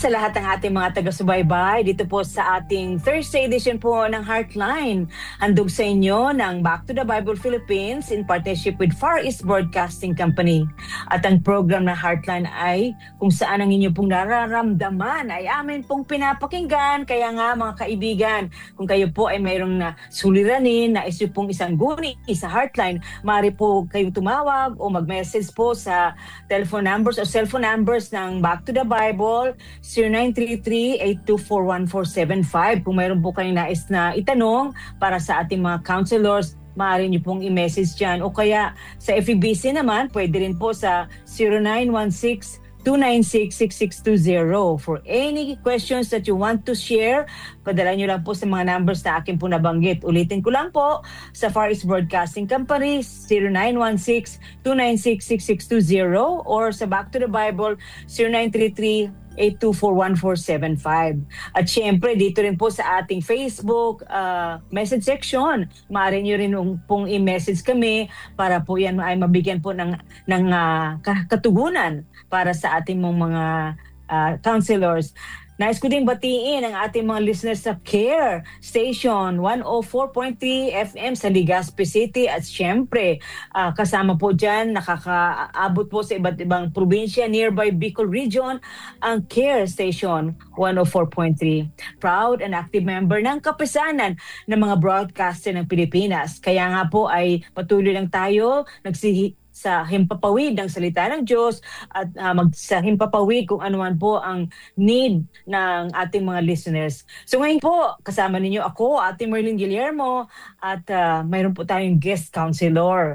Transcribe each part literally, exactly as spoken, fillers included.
sa lahat ng ating mga taga-subaybay dito po sa ating Thursday edition po ng Heartline. Handog sa inyo ng Back to the Bible Philippines in partnership with Far East Broadcasting Company. At ang program na Heartline ay kung saan ang inyo pong nararamdaman ay amin pong pinapakinggan. Kaya nga mga kaibigan, kung kayo po ay mayroong na suliranin na isyo pong isang guni sa Heartline, maaari po kayong tumawag o mag-message po sa telephone numbers o cellphone numbers ng Back to the Bible zero nine three three, eight two four, one four seven five. Kung mayroon po kayong nais na itanong para sa ating mga counselors, maaari niyo pong i-message dyan. O kaya sa F E B C naman, pwede rin po sa zero nine one six, two nine six, six six two zero. For any questions that you want to share, padala nyo lang po sa mga numbers na akin po nabanggit. Ulitin ko lang po, sa Far East Broadcasting Company, zero nine one six, two nine six, six six two zero, or sa Back to the Bible, zero nine three three, eight two four, one four seven five. At syempre, dito rin po sa ating Facebook uh, message section, maaari nyo rin pong i-message kami para po yan ay mabigyan po ng, ng uh, katugunan para sa ating mga uh, counselors. Nais ko din batiin ang ating mga listeners sa CARE Station one oh four point three F M sa Legazpi City, at syempre uh, kasama po dyan, nakakaabot po sa iba't ibang probinsya nearby Bicol Region, ang CARE Station one oh four point three. Proud and active member ng kapisanan ng mga broadcaster ng Pilipinas. Kaya nga po ay patuloy lang tayo nagsihi sa himpapawid ng salita ng Diyos at uh, mag, sa himpapawid kung ano man po ang need ng ating mga listeners. So ngayon po, kasama ninyo ako, Ate Merlin Guillermo, at uh, mayroon po tayong guest counselor,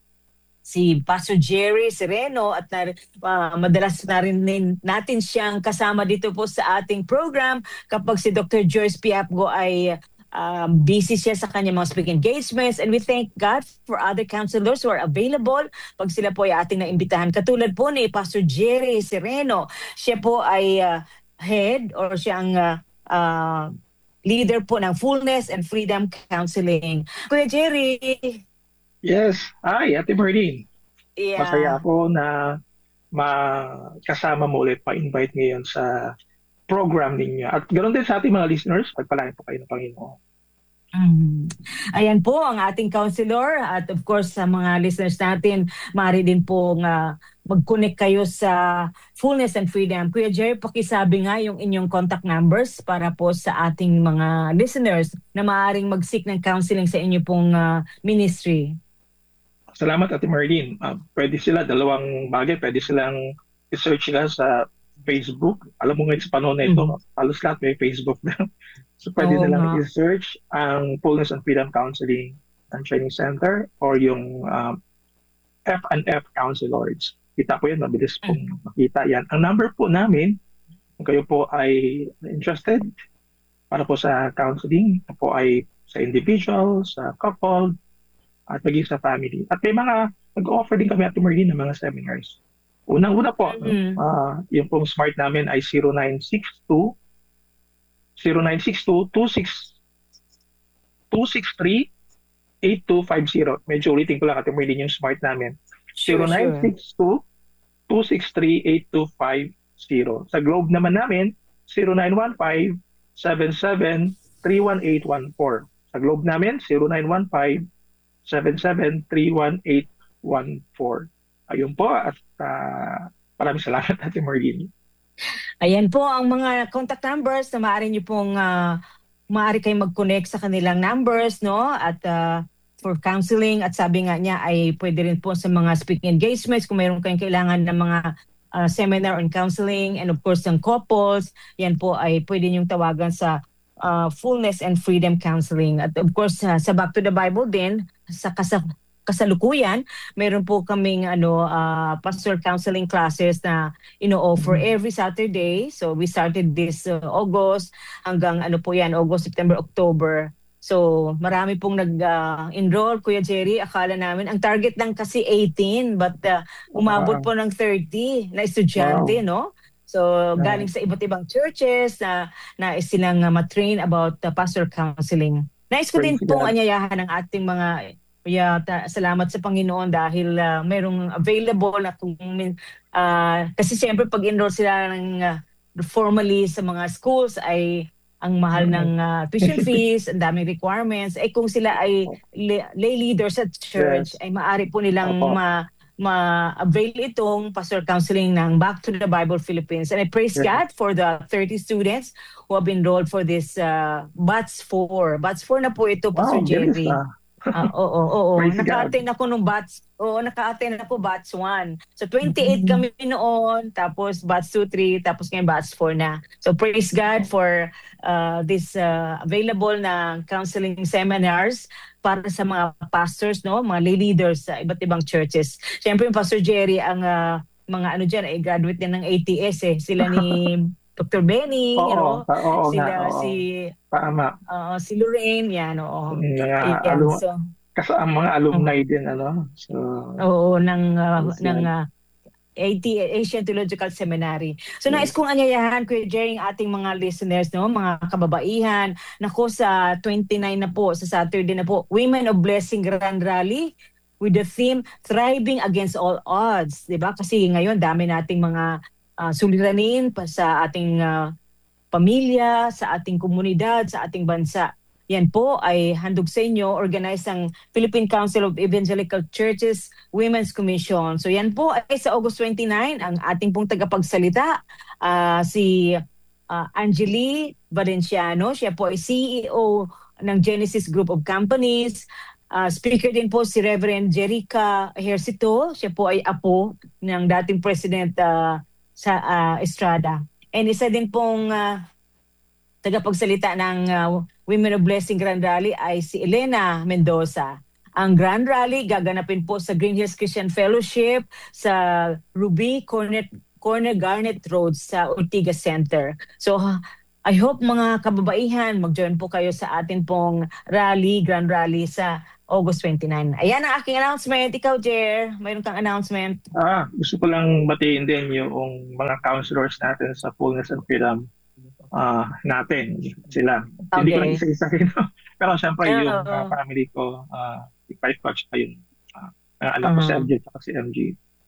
si Pastor Jerry Sereno, at na, uh, madalas na rin natin siyang kasama dito po sa ating program kapag si Doctor Joyce Piapgo ay Um, busy siya sa kanyang mga speaking engagements, and we thank God for other counselors who are available pag sila po ay ating naimbitahan. Katulad po ni Pastor Jerry Sereno, siya po ay uh, head or siya ang uh, uh, leader po ng Fullness and Freedom Counseling. Kuya Jerry. Yes. Hi, Ate Merlin. Yeah. Masaya ako na makasama mo ulit, pa-invite ngayon sa program ninyo. At ganoon din sa ating mga listeners, pagpalain po kayo ng Panginoon. Mm. Ayan po ang ating counselor, at of course sa mga listeners natin, maaari din po uh, mag-connect kayo sa Fullness and Freedom. Kuya Jerry, pakisabi nga yung inyong contact numbers para po sa ating mga listeners na maaaring mag-seek ng counseling sa inyo pong uh, ministry. Salamat, Ate Merlin. Uh, pwede sila, dalawang bagay, pwede silang i-search sila sa Facebook. Alam mo ngayon sa panahon na ito, mm-hmm. halos lahat may Facebook na. So pwede Oo, nilang nga. i-search ang Fullness and Freedom Counseling and Training Center or yung um, F and F Counselors. Kita po yan, mabilis pong mm-hmm. makita yan. Ang number po namin, kung kayo po ay interested para po sa counseling, po ay sa individual, sa couple, at maging sa family. At may mga nag-offer din kami at Merlin ng mga seminars. Unang-una po, mm-hmm. uh, yung pong smart namin ay zero nine six two, two six three, eight two five zero. Medyo ulitin ko lang at Merlin yung smart namin. Sure, zero nine six two, two six three, eight two five zero. Sa Globe naman namin, zero nine one five, seven seven, three one eight one four. Sa Globe namin, zero nine one five, seven seven, three one eight one four. Ayun po, at uh, maraming salamat, Ate Merlin. Ayan po ang mga contact numbers na maaari nyo pong uh, maaari kayong mag-connect sa kanilang numbers, no? At uh, for counseling, at sabi nga niya ay pwede rin po sa mga speaking engagements kung mayroon kayong kailangan ng mga uh, seminar on counseling, and of course ng couples, yan po ay pwede nyong tawagan sa uh, Fullness and Freedom Counseling. At of course uh, sa Back to the Bible din, sa kasap kasalukuyan, meron po kaming ano uh, pastor counseling classes na ino-offer mm-hmm. every Saturday. So we started this uh, August hanggang ano po yan, August, September, October. So marami pong nag-enroll, uh, Kuya Jerry. Akala namin, ang target lang kasi eighteen, but uh, umabot wow. po ng thirty na estudyante, wow. no? So galing sa iba't ibang churches na, na silang uh, matrain about uh, pastor counseling. Nais ko din pong anyayahan ng ating mga Yeah, ta- salamat sa Panginoon dahil uh, mayroong available na kung uh, kasi siyempre pag enroll sila ng uh, formally sa mga schools ay ang mahal Mm-mm. ng uh, tuition fees, ang daming requirements. Eh kung sila ay lay, lay leaders at church, Yes. ay maaari po nilang Opo. ma ma-avail itong pastoral counseling ng Back to the Bible Philippines. And I praise Yes. God for the thirty students who have enrolled for this uh, batch four. Batch four na po ito, Pastor Wow, bilis Jerry. ah. Ah, oo, oo, oo. Praise God. Naka-attend ako nung batch, oo, naka-attend ako batch one. So twenty-eight Mm-mm. kami noon, tapos batch two, three, tapos ngayon batch four na. So praise God for uh, this uh, available na counseling seminars para sa mga pastors, no, mga lay leaders sa iba't ibang churches. Siyempre yung Pastor Jerry ang uh, mga ano diyan ay graduate din ng A T S eh. Sila ni Doctor Benny, you Oo, know, ta- oo nga, sila oo. si Tama. uh, si Lorraine, yan, oo. Yung mga Ayan, alu so kasi ang mga mm, alumni din ano. So, oo ng uh, praise ng God. uh, A T Asian Theological Seminary. So nais Yes. kong anyayahan, Kuya Jerry, ang ating mga listeners, no, mga kababaihan. Nako, sa twenty-nine na po, sa Saturday na po, Women of Blessing Grand Rally with the theme Thriving Against All Odds. Diba? Kasi ngayon, dami nating mga uh, suliranin pa sa ating uh, pamilya, sa ating komunidad, sa ating bansa. Yan po ay handog sa inyo, organized ng Philippine Council of Evangelical Churches Women's Commission. So yan po ay sa August twenty-nine, ang ating pong tagapagsalita, uh, si uh, Angeli Valenciano. Siya po ay C E O ng Genesis Group of Companies. Uh, speaker din po si Reverend Jerica Ejercito. Siya po ay apo ng dating President uh, sa uh, Estrada. And isa din pong uh, tagapagsalita ng uh, Women of Blessing Grand Rally ay si Elena Mendoza. Ang Grand Rally gaganapin po sa Green Hills Christian Fellowship sa Ruby Corner, Corner Garnet Road sa Ortigas Center. So I hope mga kababaihan, mag-join po kayo sa atin pong rally, Grand Rally sa August twenty-nine. Ayan ang aking announcement. Ikaw, Jer, mayroon kang announcement? Ah, gusto ko lang batiin din yung mga counselors natin sa Fullness and Freedom ah natin. Sila. Hindi ko lang Okay. isa-isahin. Pero syempre yung Oo. ah, family ko, uh, si Five Coach pa yun. Ah, ang anak ko si Uh-huh. M J at si M G.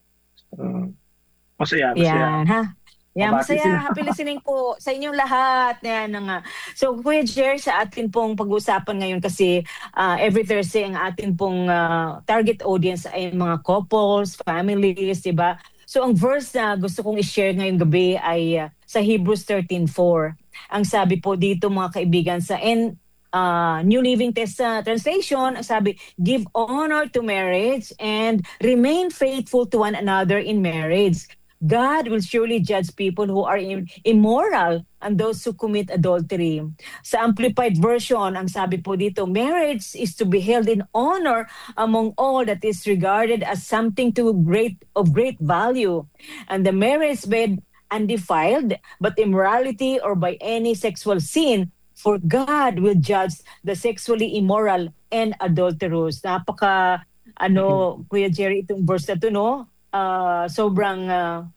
So, masaya, masaya. Yan, ha? Yan, Mabati masaya. sila. Happy listening po sa inyong lahat. Yan na nga. So, Kuya Jer, sa atin pong pag-uusapan ngayon kasi uh, every Thursday ang atin pong uh, target audience ay mga couples, families, di ba? So, ang verse na gusto kong i-share ngayong gabi ay uh, sa Hebrews thirteen four. Ang sabi po dito mga kaibigan sa N uh, New Living Test uh, Translation, ang sabi, give honor to marriage and remain faithful to one another in marriage. God will surely judge people who are immoral and those who commit adultery. Sa Amplified Version, ang sabi po dito, marriage is to be held in honor among all that is regarded as something to great of great value. And the marriage bed undefiled, but immorality or by any sexual sin, for God will judge the sexually immoral and adulterous. Napaka, ano, Kuya Jerry, itong verse na to, no? Uh, sobrang uh,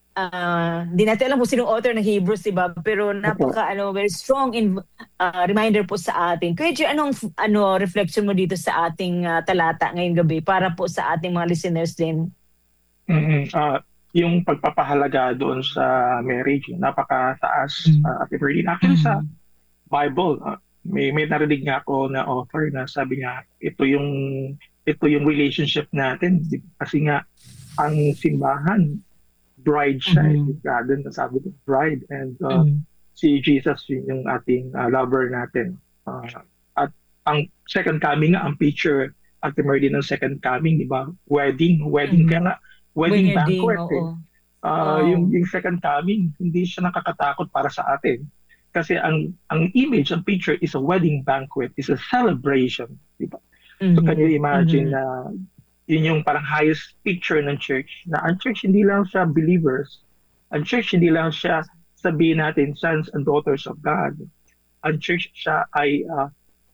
uh, di natin alam kung sinong author ng Hebrews, diba? Pero napaka ano, very strong in, uh, reminder po sa atin. Kuya Jer, anong ano, reflection mo dito sa ating uh, talata ngayong gabi para po sa ating mga listeners din? Mm-hmm. Uh, yung pagpapahalaga doon sa marriage, napakataas Mm. uh, at Actually, mm-hmm. sa Mm. Bible, uh, may may narinig nga ako na author na sabi niya, ito yung ito yung relationship natin kasi nga ang simbahan bride siya, mm-hmm. eh, sabi ko bride, and uh, mm-hmm. si Jesus yung ating uh, lover natin, uh, at ang second coming nga, ang picture at din ng second coming, di ba? Wedding, wedding mm-hmm. kaya nga wedding Wedding, banquet, oo. eh. Uh, oh. yung, yung second coming, hindi siya nakakatakot para sa atin. Kasi ang ang image, ang picture is a wedding banquet, is a celebration, di ba? Mm-hmm. So can you imagine na mm-hmm. uh, yun yung parang highest picture ng church, na ang church hindi lang siya believers, ang church hindi lang siya sabihin natin sons and daughters of God, ang church siya ay uh,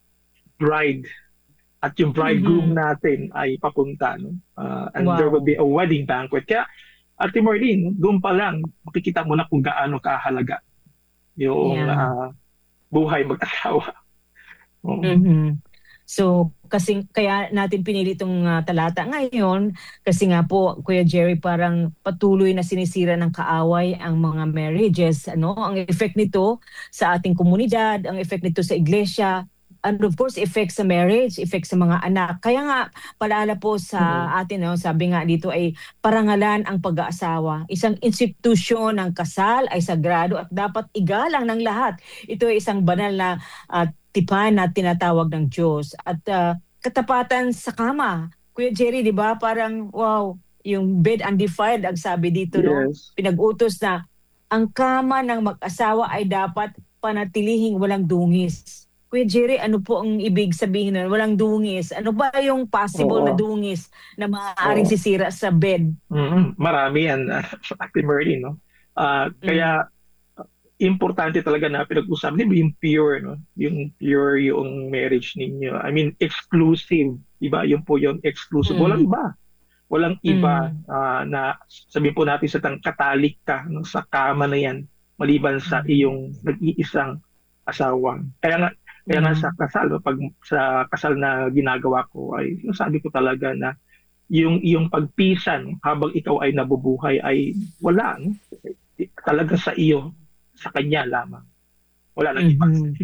bride, at yung bridegroom mm-hmm. natin ay papunta, no? Uh, and wow. There will be a wedding banquet. Kaya Ate Marlene, doon pa lang makikita mo na kung gaano kahalaga yung yeah. uh, buhay mag-asawa. Mm-hmm. So kasi kaya natin pinili itong ah, talata ngayon kasi nga po Kuya Jerry parang patuloy na sinisira ng kaaway ang mga marriages, ano? Ang effect nito sa ating komunidad, ang effect nito sa iglesia, and of course effect sa marriage, effect sa mga anak. Kaya nga paalala po sa Mm. atin, no, sabi nga dito ay parangalan ang pag-aasawa. Isang institusyon ng kasal ay sagrado at dapat igalang ng lahat. Ito ay isang banal na ah, tipan na tinatawag ng Diyos. At ah, katapatan sa kama. Kuya Jerry, di ba? Parang, wow, yung bed undefiled, ang sabi dito, no? Yes. Pinag-utos na ang kama ng mag-asawa ay dapat panatilihing walang dungis. Kuya Jerry, ano po ang ibig sabihin na walang dungis? Ano ba yung possible na Oo. dungis na maaaring Oo. sisira sa bed? Mm, marami yan, Ate Merly, no? Ah, Mm. kaya importante talaga na pinag-usapan, di ba, yung pure, no? Yung pure yung marriage ninyo. I mean, exclusive, di ba? Yun po yung exclusive. Walang Mm. iba. Walang iba Mm. ah, na sabihin po natin sa tang katalik ka, no, sa kama na yan, maliban sa Mm. iyong nag-iisang asawa. Kaya nga, kaya nga sa Mm. kasal, no, pag sa kasal na ginagawa ko, ay sabi ko talaga na yung iyong pagpisan habang ikaw ay nabubuhay ay wala, no? Talaga sa iyo, sa kanya lamang. Wala nang iba. Mhm.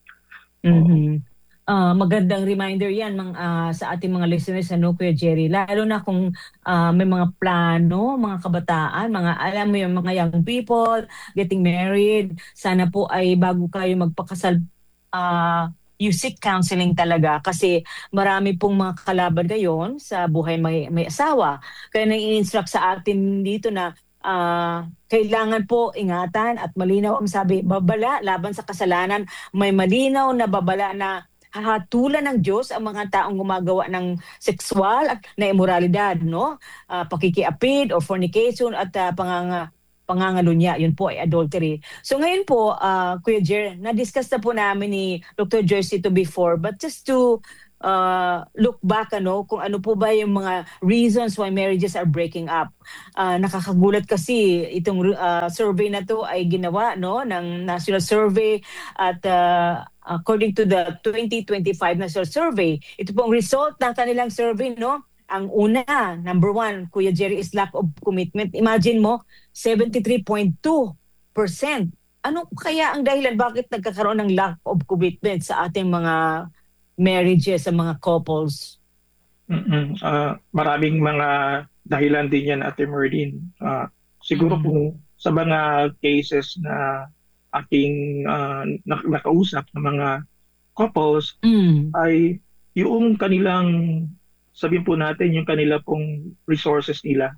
Oo. Mhm. Ah, magandang reminder 'yan mang ah, sa ating mga listeners, ano, Kuya Jerry, lalo na kung ah, may mga plano, mga kabataan, mga alam mo yung mga young people getting married, sana po ay bago kayo magpakasal, ah, you seek counseling talaga kasi marami pong mga kalaban ngayon sa buhay may may asawa. Kaya nai-instruct sa atin dito na ah, kailangan po ingatan at malinaw ang sabi, babala laban sa kasalanan, may malinaw na babala na hahatulan ng Diyos ang mga taong gumagawa ng sexual at na immoralidad, no? Ah, pakikiapid or fornication at ah, panganga pangangalunya, yun po ay adultery. So ngayon po, ah, Kuya Jer, na-discuss na po namin ni Doctor Joyce ito before, but just to uh, look back, ano, kung ano po ba yung mga reasons why marriages are breaking up. Ah, nakakagulat kasi itong ah, survey na to ay ginawa, no, ng National Survey at ah, according to the twenty twenty-five National Survey, ito pong result ng kanilang survey, no? Ang una, number one, Kuya Jerry, is lack of commitment. Imagine mo, seventy-three point two percent. Ano kaya ang dahilan bakit nagkakaroon ng lack of commitment sa ating mga marriages, sa mga couples? Mm. Ah, maraming mga dahilan din yan, Ate Merlin. Ah, siguro Mm. kung sa mga cases na aking ah, nak- nakausap ng mga couples Mm. ay yung kanilang, sabihin po natin, yung kanila pong resources nila.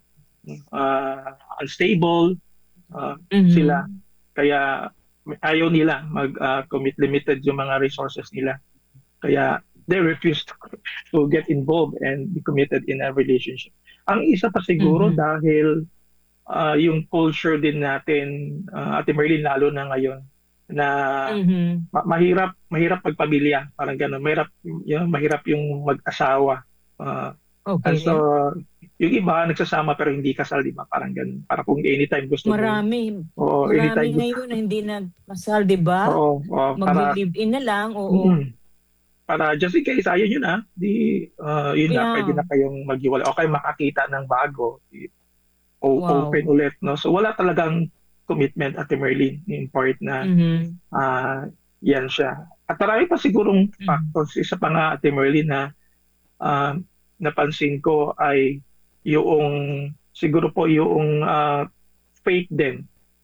Ah, unstable ah, sila. Mhm. Kaya ayaw nila mag-commit, limited yung mga resources nila. Kaya they refuse to, to get involved and be committed in a relationship. Ang isa pa siguro Mhm. dahil ah, yung culture din natin, uh, Ate Merlin, lalo na ngayon, na Mhm. ma- mahirap mahirap magpamilya, parang gano'n. Mahirap, yun, mahirap yung mag-asawa. Ah, and so, Okay. yung iba nagsasama pero hindi kasal, di ba? Parang gano'n. Para kung anytime gusto mo, Marami, o marami anytime gusto, ngayon na hindi na kasal, 'di ba? oo, oo, para, Magli-live-in na lang, oo. mm, para just in case ayaw nyo na, di, ah, yun nga, pwede Yeah. na kayong maghiwalay. O kayo makakita ng bago, di, o, open Wow. ulit, no? So, wala talagang commitment, Ate Merlin, yung part na, Mhm. ah, yan siya. At marami pa sigurong Mhm. factors. Isa pa nga, Ate Merlin, na ah, napansin ko ay yung, siguro po yung ah, faith din,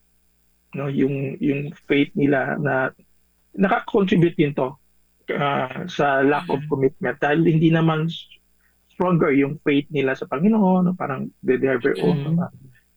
no? Yung, yung faith nila na nakakontribute din to ah, sa lack of Mhm. commitment dahil hindi naman stronger yung faith nila sa Panginoon, no? Parang they have their own Mhm. mga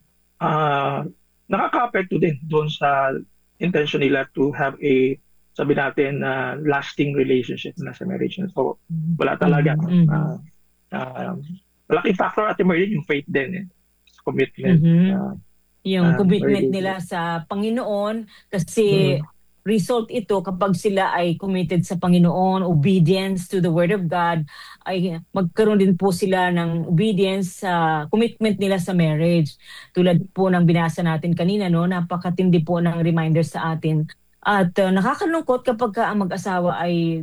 ah nakaka-apekto din doon sa intention nila to have a, sabi natin, na lasting relationship na sa marriage. So, wala talaga. Mhm. No? Mhm. Ah, ah, malaking factor, Ate Merlin, yung faith din, eh. Commitment. Mhm. Uh, Yung uh, commitment Merlin. nila sa Panginoon kasi Mm. result ito kapag sila ay committed sa Panginoon, obedience to the Word of God, ay magkaroon din po sila ng obedience sa commitment nila sa marriage. Tulad po ng binasa natin kanina, no, napakatindi po ng reminder sa atin. At uh, nakakalungkot kapag ka ang mag-asawa ay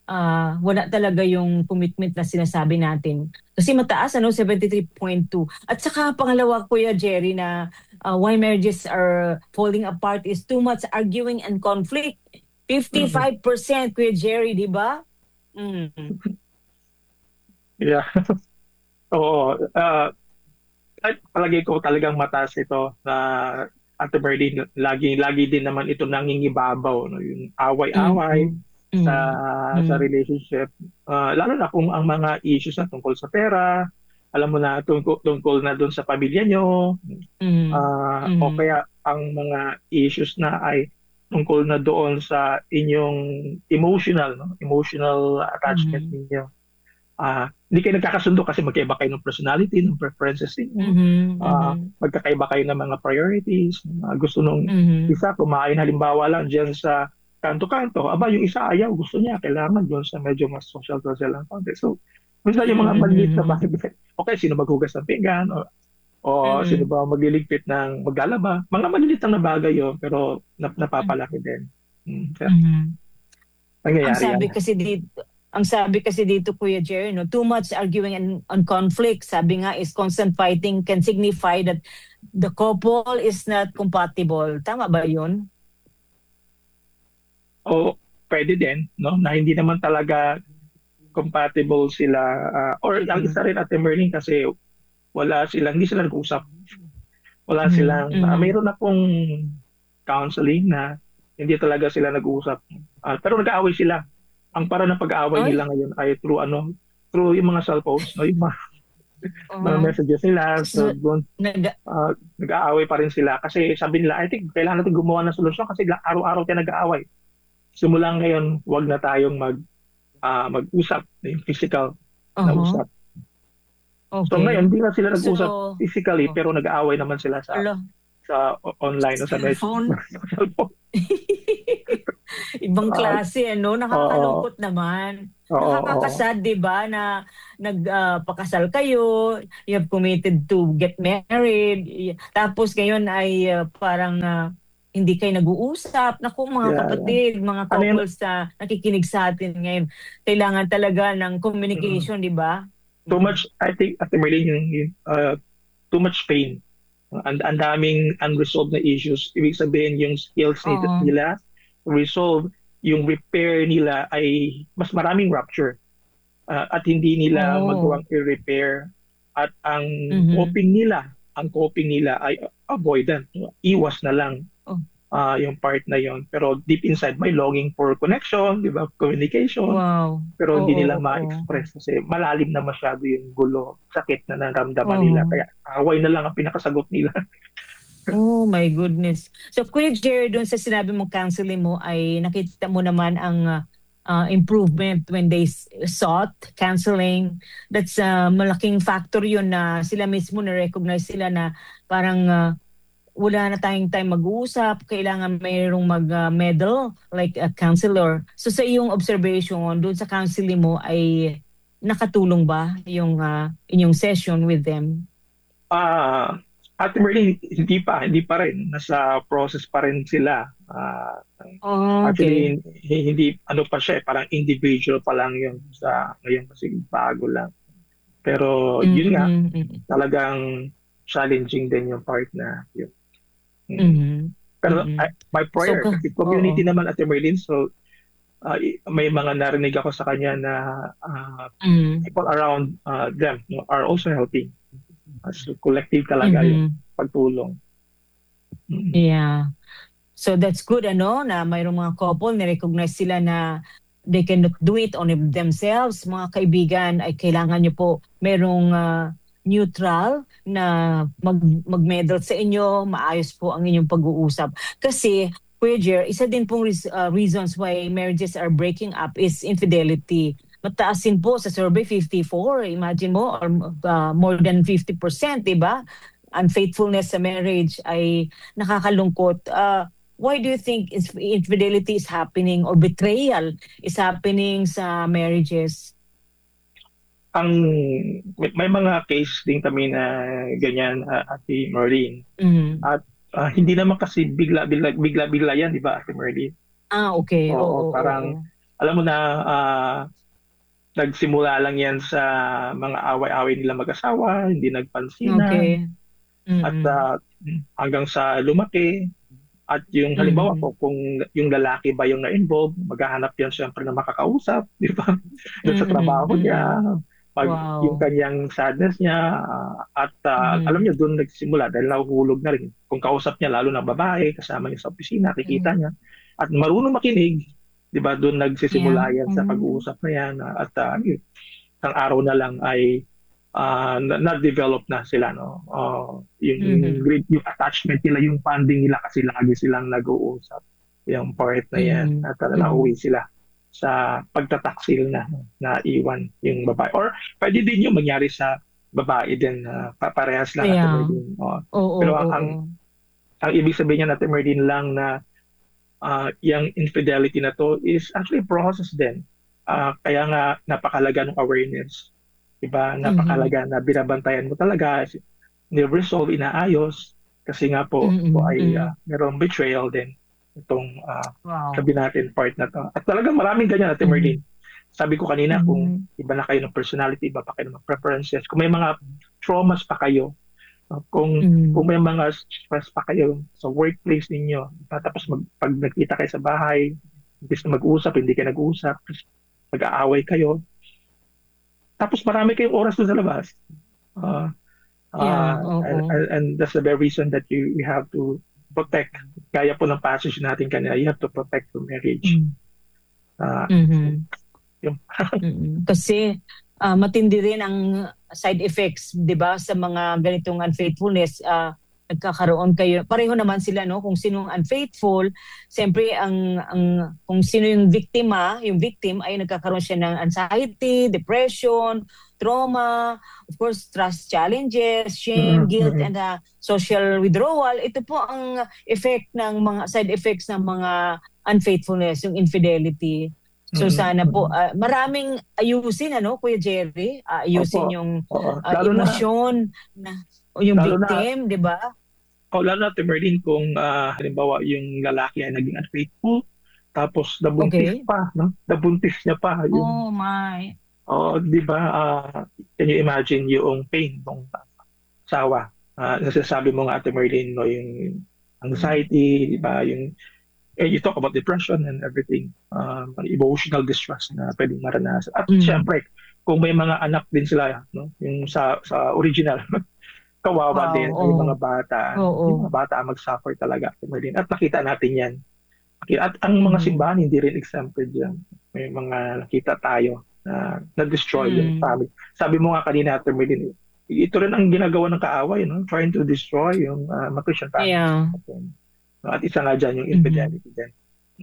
ah, wala talaga yung commitment na sinasabi natin. Kasi mataas, ano, seventy-three point two. At saka pangalawa, Kuya Jerry, na ah, why marriages are falling apart is too much arguing and conflict. Mhm. fifty-five percent, Kuya Jerry, di ba? Mm. Yeah. Oo. Uh, palagi ko talagang mataas ito na Ate Berdine, lagi lagi din naman ito nangingibabaw, no, yung away-away Mm. sa Mm. sa Mm. relationship. Ah, lalo na kung ang mga issues na tungkol sa pera, alam mo na tungkol, tungkol na doon sa pamilya nyo, Mm. ah, o Mm. kaya ang mga issues na ay tungkol na doon sa inyong emotional, no? Emotional attachment Mhm. ninyo. Ah, hindi kayo nagkakasundo kasi magkaiba kayo ng personality, ng preferences ninyo. Mhm. Ah, Mhm. magkakaiba kayo ng mga priorities. Ah, gusto nung Mhm. isa kumain halimbawa lang diyan sa kanto-kanto. Aba, yung isa ayaw, gusto niya, kailangan doon sa medyo mas social-social ang konti. So, minsan yung mga maliit na Mhm. bagay, okay, sino maghugas ng pinggan, o, o sino Mhm. ba magliligpit ng maglalaba. Mga maliliit lang na bagay yun, pero nap Mhm. napapalaki din. Hmm, kaya Mhm. Ang nangyayari yan. sabi kasi dito, ang sabi kasi dito, Kuya Jerry, no, too much arguing and, and conflict, sabi nga, is constant fighting can signify that the couple is not compatible. Tama ba yun? O pwede din, no, na hindi naman talaga compatible sila. Ah, or ang Mhm. isa rin at Merlin kasi wala silang, hindi sila nag-usap. Wala Mhm. silang, ah, Mhm. mayroon na pong counseling na hindi talaga sila nag-uusap. Ah, pero nag-aaway sila. Ang para ng pag-aaway Ay, nila ngayon ay through ano, through yung mga cellphones, no, yung mga, mga uh, messages nila. So so, doon, nag, ah, nag-aaway pa rin sila kasi sabi nila, I think kailangan natin gumawa ng solusyon kasi la- araw-araw tayo nag-aaway. Simula ngayon, wag na tayong mag ah, mag-usap, yung physical na uh-huh, usap. So ngayon, okay. hindi na sila nag-usap So, physically oh, pero nag-aaway naman sila sa ala, sa o- online o sa mess cellphone? sa cellphone. Ibang Ah, klase, ano? oo, Nakakalungkot naman. oo, oo. Nakakasad, di ba, na nagpakasal kayo, you have committed to get married, y- tapos ngayon ay ah, parang ah, hindi kayo nag-uusap. Naku, mga Yeah, yeah. kapatid, mga Ano yun? couples na nakikinig sa atin ngayon, kailangan talaga ng Mm, communication, di ba? too Mm. much, I think, at the Merlin, yung, yung, uh, too much pain. Ang ang daming unresolved na issues. Ibig sabihin, yung skills ni- Oo. nila to resolve, yung repair nila ay mas maraming rupture. Ah, at hindi nila Oo. magawang i-repair at ang Mhm. coping nila, ang coping nila ay avoidant, iwas na lang Oh, ah, yung part na yon. Pero deep inside may longing for connection, di ba? Communication, wow. pero hindi Oo, nila oo. ma-express kasi malalim na masyado yung gulo, sakit na naramdaman nila. Oo. Kaya away na lang ang pinakasagot nila. Oh my goodness. So Kuya Jerry, doon sa sinabi mong counseling mo ay nakita mo naman ang uh, uh, improvement when they s- sought counseling. That's uh, malaking factor yun na sila mismo na-recognize sila na parang uh, wala na tayong time mag-uusap, kailangan mayroong mag-medal like a counselor. So sa iyong observation doon sa counseling mo ay nakatulong ba yung uh, inyong session with them? Ah, at really, hindi pa, hindi pa rin. Nasa process pa rin sila. Ah, Oh, okay. actually, hi- hindi, ano pa siya, eh, parang individual pa lang yun sa ngayon kasi bago lang. Pero yun nga, Mm-hmm. talagang challenging din yung part na yun. Mm. Mhm. Pero Mm. I- by So prayer, ka kasi oo. community naman at Merlin, so ah, i- may mga narinig ako sa kanya na ah, Mm. people around ah, them no, are also helping. As collective talaga yung Mhm. pagtulong. Mm. Yeah. So that's good, ano, na mayroong mga couple na-recognize sila na they cannot do it on themselves. Mga kaibigan, ay kailangan nyo po merong ah, neutral na mag mag-medal sa inyo, maayos po ang inyong pag-uusap. Kasi Kuya Jer, isa din pong reas- ah, reasons why marriages are breaking up is infidelity. Mataas din po sa survey, fifty-four. Imagine mo, or ah, more than fifty percent, di ba? Unfaithfulness sa marriage ay nakakalungkot. Ah, why do you think is- infidelity is happening or betrayal is happening sa marriages? Ang may, may mga case din kami na ganyan, uh, Ate Merlin. Mhm. At ah, hindi naman kasi bigla bigla bigla bigla yan, di ba, Ate Merlin? Ah, okay. Oo, Oo, parang oo. alam mo na, ah, nagsimula lang yan sa mga away-away nila mag-asawa, hindi nagpansinan, Okay. at Mm. ah, hanggang sa lumaki. At yung halimbawa Mhm. po, kung yung lalaki ba yung na-involve, maghahanap yan siyempre na makakausap, di ba? Doon sa Mm, trabaho mm. niya, pag yung Wow. kanyang sadness niya, ah, at ah, alam Mhm. niyo, doon nagsimula dahil nahuhulog na rin. Kung kausap niya, lalo na babae, kasama niya sa opisina, kikita Mhm. niya, at marunong makinig, di ba? Doon Yeah. nagsisimula yan sa Mhm. pag-uusap na yan, ah, at ah, yun, isang araw na lang ay ah, na- na-develop na sila, no? Uh, yung, Mhm. grade- yung attachment nila, yung bonding nila kasi lagi silang nag-uusap. Yung part na yan. Mhm. At uh, nauwi Mhm. sila sa pagtataksil na na iwan yung babae. Or pwede din yung mangyari sa babae din, na pa- parehas lang at Kaya, din. Oh. oo, Pero ang, oo. ang ang ibig sabihin niya natin din lang na ah, yung infidelity na to is actually process din. Ah, kaya nga napakalaga ng awareness. Diba? Mhm. Napakalaga na binabantayan mo talaga, ni-resolve, inaayos. Kasi nga po, po Mm, ay ah, mm. merong betrayal din itong ah, Wow. sabi natin part na to. At talagang maraming ganyan, Ate Mhm. Merlin. Sabi ko kanina, kung Mhm. iba na kayo ng personality, iba pa kayo ng preferences, kung may mga traumas pa kayo, Uh, kung kung Mhm. may mga stress pa kayo sa workplace ninyo, tapos mag, pag nagkita kayo sa bahay, imbes na mag-usap, hindi kayo nag-usap, tapos mag-aaway kayo, tapos marami kayong oras doon sa labas. Uh, Yeah, uh, and, oo. and, and that's the very reason that you, you have to protect. Kaya po ng passage natin kanina, you have to protect your marriage. Mhm. Uh, Mhm. yung, Mm. Kasi ah, matindi rin ang side effects, 'di ba, sa mga ganitong unfaithfulness. Ah, nagkakaroon kayo pareho naman sila, no, kung sinong unfaithful, siyempre ang ang kung sino yung biktima, yung victim ay nagkakaroon siya ng anxiety, depression, trauma, of course trust challenges, shame, mm, guilt, mm, and ah, social withdrawal. Ito po ang effect ng mga side effects ng mga unfaithfulness, yung infidelity. So mm, sana po mm. ah, maraming ayusin, ano Kuya Jerry, Ah, Opo, ayusin yung oo. ah, Lalo na, emosyon na o yung lalo na victim, 'di ba? O lalo na, Merlin, kung ah, halimbawa yung lalaki ay naging unfaithful, tapos nabuntis Okay. pa, no? Nabuntis niya pa yung, Oh my. oh, di ba, ah, can you imagine yung pain ng asawa? Ah, nasasabi mo nga, Ate Merlin, no, yung Mm. anxiety, di ba, yung, eh, you talk about depression and everything, um, emotional distress na pwedeng maranasan. At Mm. syempre, kung may mga anak din sila, no, yung sa sa original, kawawa Wow, din yung mga oh. bata. Yung Oo. mga bata ang mag-suffer talaga. Din. At nakita natin yan. At ang mga Mhm. simbahan hindi rin exempted dyan. May mga nakita tayo na na-destroy yung Mm. family. Sabi mo nga kanina, Ate Merlin, ito rin ang ginagawa ng kaaway, no? Trying to destroy yung uh, mga Christian families. Yeah. At isa nga dyan yung Mhm. infidelity din.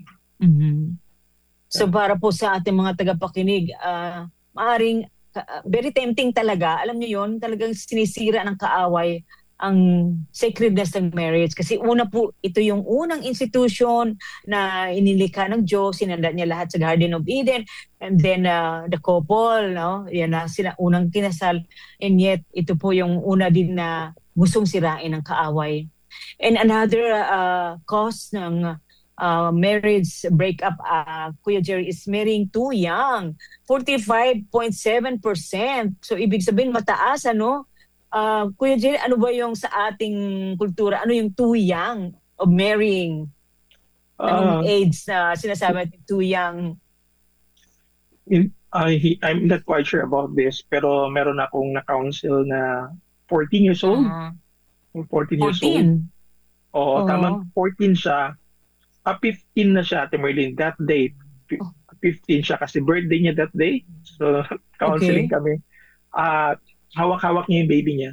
Mhm. So Yeah. para po sa ating mga tagapakinig, ah, maaring ka- very tempting talaga. Alam niyo 'yon, talagang sinisira ng kaaway ang sacredness ng marriage. Kasi una po, ito yung unang institution na inilikha ng Diyos, sinanda niya lahat sa Garden of Eden. And then uh, the couple, no? Yan na sila unang kinasal. And yet, ito po yung una din na gustong sirain ng kaaway. And another uh, cause ng uh, marriage breakup, uh, Kuya Jerry, is marrying too young. forty-five point seven percent. So ibig sabihin mataas, ano? Uh, Kuya Jerry, ano ba yung sa ating kultura? Ano yung too young of marrying? Anong Uh, age na sinasabi natin too young? in, I, I'm not quite sure about this, pero meron akong na-counsel na fourteen years old. Uh, fourteen years old. fourteen. Oo, tama. Oo. fourteen siya. Ah, fifteen na siya, Ate Merlin, that day. Fi- Oh, fifteen siya kasi birthday niya that day. So, counseling okay. kami. At hawak-hawak niya yung baby niya.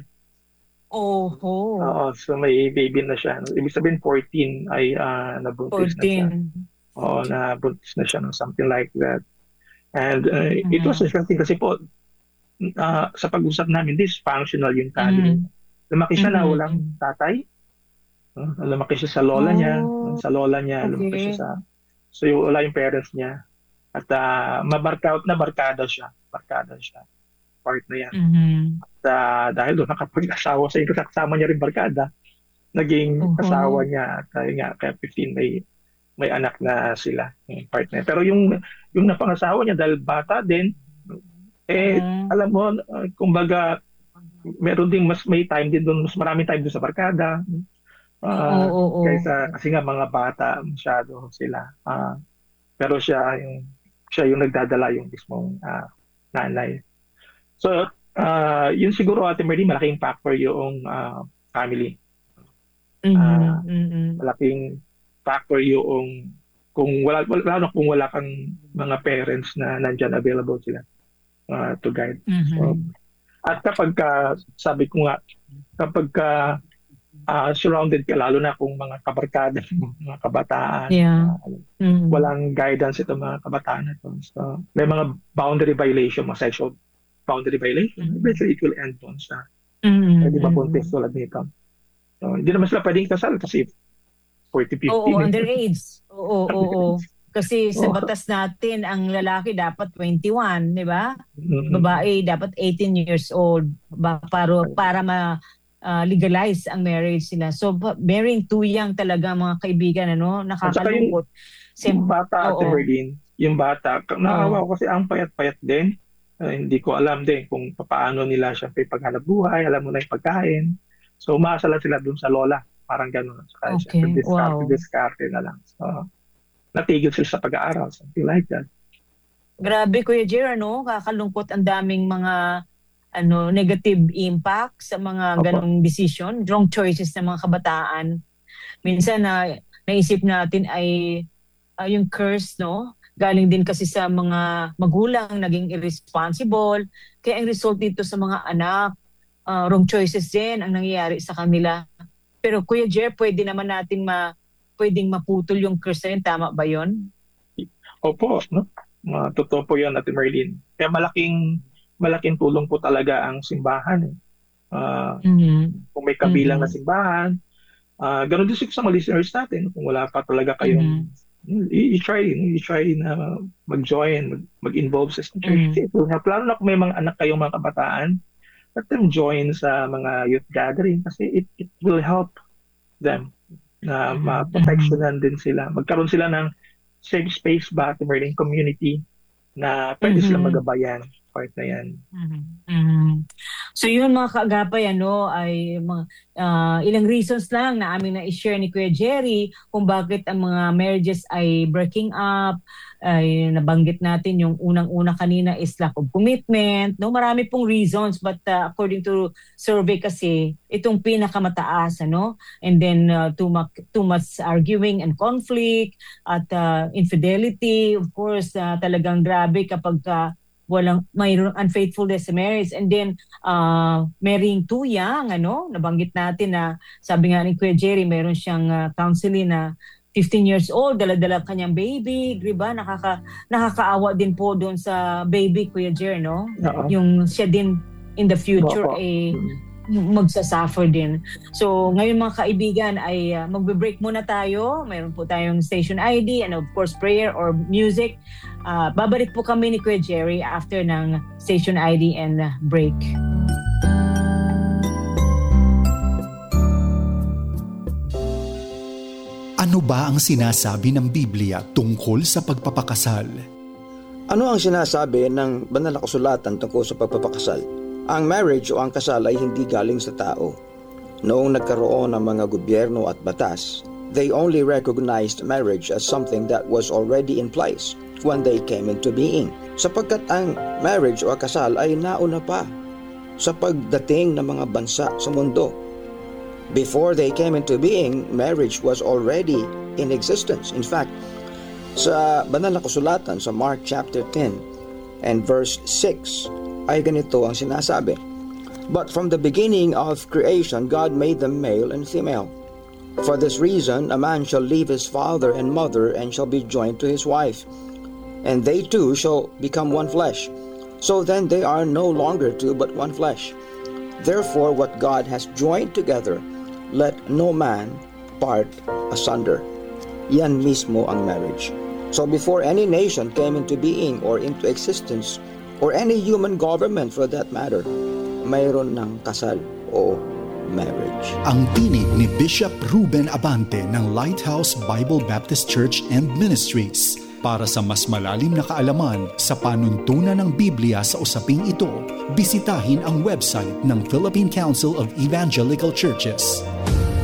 Oho. Oo, so may baby na siya. Ibig sabihin, fourteen ay ah, nabuntis na siya. fourteen. Oo, nabuntis na siya ng something like that. And uh, it was Mm. interesting kasi po, ah, sa pag-usap namin, dysfunctional yung family. Mm. Lumaki siya na walang Mhm. tatay. No? Lumaki siya sa lola niya. Oh, Sa lola niya, lumaki siya okay. sa... So, yung, wala yung parents niya. At uh, mabarka na barkada siya. Barkada siya. Part na yan. Mhm. At uh, dahil doon nakapag-asawa siya, yung kasama niya rin barkada, naging asawa Oho. niya. At uh, nga, kaya fifteen may may anak na sila, yung partner. Pero yung yung napangasawa niya dahil bata din, eh Mm. alam mo, uh, kumbaga meron ding mas may time din doon, mas maraming time doon sa barkada. Oo, Ah, oo. kaysa kasi nga mga bata masyado sila. Ah, pero siya yung siya yung nagdadala yung mismong ah, nanay. So, ah, yun siguro Ate Merly, malaking factor yung ah, family. Ah, Mhm, mm. malaking factor yung kung wala wala lalo kung wala kang mga parents na nandiyan available sila ah, to guide. So, Mhm. at kapag ka, sabi ko nga, kapag ka ah, surrounded ka, lalo na kung mga kabarkada, mga kabataan, Yeah. ah, Mm. walang guidance itong mga kabataan na to. So, may mga boundary violation, mga sexual boundary violation. Mm. Eventually, it will end doon sa Mm, pwede ba buntis mm. tulad nito. So, hindi naman sila pwedeng kasal kasi forty Oo, fifteen eh. underage. Oo, oo. Kasi sa Oh, batas natin, ang lalaki dapat twenty-one, di ba? mm, Babae dapat eighteen years old ba, para para ma ah, legalize ang marriage nila. So ba- marrying too young talaga mga kaibigan, ano, at saka yung, nakakalungkot. yung Sim bata, Ate Oo. Merlin, yung bata, Oo. nakawa ko kasi ang payat-payat din. Ah, hindi ko alam din kung paano nila siya paghanap buhay, alam mo na yung pagkain. So, umasa lang sila dun sa lola. Parang gano'n. Saka siyempre, Okay. discard, Wow. discard na lang. So, natigil sila sa pag-aaral, something like that. Grabe Kuya Jer, ano, kakalungkot ang daming mga ano negative impact sa mga Opo. ganong decision, wrong choices ng mga kabataan. Minsan na naisip natin ay ah, yung curse, no? Galing din kasi sa mga magulang naging irresponsible. Kaya ang result dito sa mga anak, ah, wrong choices din ang nangyayari sa kanila. Pero Kuya Jer, pwede naman natin ma pwedeng maputol yung curse na yun. Tama ba yun? Opo, no? Uh, totoo po yan, Ate Merlin. Kaya malaking, malaking tulong po talaga ang simbahan. Eh. Ah, Mhm. kung may kabilang na Mhm. simbahan, ah ganun din siguro sa mga listeners natin. Kung wala pa talaga kayong, Mhm. i- i-try, i-try na mag-join, mag- mag-involve sa isang church. Mhm. Kasi ito, lalo na kung may mga anak kayong mga kabataan, let them join sa mga youth gathering kasi it, it will help them na Mhm. Mhm. ma-protectionan din sila. Magkaroon sila ng safe space ba, Ate Merlin, community na pwede sila Mhm. magabayan. Part na yan. Mhm. Mhm. So yun mga kaagapay, ano, ay mga ah, ilang reasons lang na amin na i-share ni Kuya Jerry kung bakit ang mga marriages ay breaking up. Ay nabanggit natin yung unang-una kanina is lack of commitment. No, marami pong reasons but ah, according to survey kasi itong pinakamataas, ano. And then ah, too much too much arguing and conflict at ah, infidelity, of course, ah, talagang grabe kapag ah, walang mayroong unfaithfulness sa marriage, and then uh, marrying too young, ano, nabanggit natin na sabi nga ni Kuya Jerry, mayroon siyang uh, counseling na fifteen years old, dala-dala kanyang baby, di ba? Nakaka, nakakaawa din po doon sa baby, Kuya Jerry, no? Oo. Yung siya din in the future, Opo. eh, Mm. magsasuffer din. So, ngayon mga kaibigan ay uh, magbe-break muna tayo. Mayroon po tayong station I D and of course prayer or music. Uh, babalik po kami ni Kuya Jerry after ng station I D and uh, break. Ano ba ang sinasabi ng Biblia tungkol sa pagpapakasal? Ano ang sinasabi ng banal na kasulatan tungkol sa pagpapakasal? Ang marriage o ang kasal ay hindi galing sa tao. Noong nagkaroon ng mga gobyerno at batas, they only recognized marriage as something that was already in place when they came into being. Sapagkat ang marriage o kasal ay nauna pa sa pagdating ng mga bansa sa mundo. Before they came into being, marriage was already in existence. In fact, sa banal na kasulatan sa Mark chapter ten and verse six ay ganito ang sinasabi. But from the beginning of creation, God made them male and female. For this reason, a man shall leave his father and mother and shall be joined to his wife, and they two shall become one flesh. So then they are no longer two but one flesh. Therefore, what God has joined together, let no man part asunder. Yan mismo ang marriage. So before any nation came into being or into existence, or any human government for that matter, mayroon ng kasal o marriage. Ang tinig ni Bishop Ruben Abante ng Lighthouse Bible Baptist Church and Ministries. Para sa mas malalim na kaalaman sa panuntunan ng Biblia sa usaping ito, bisitahin ang website ng Philippine Council of Evangelical Churches,